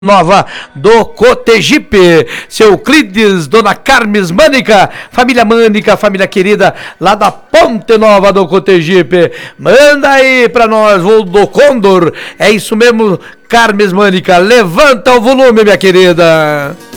Nova do Cotegipe, seu Euclides, Dona Carmes Mânica, família querida, lá da Ponte Nova do Cotegipe, manda aí pra nós, voo do Condor, é isso mesmo, Carmes Mânica, levanta o volume, minha querida.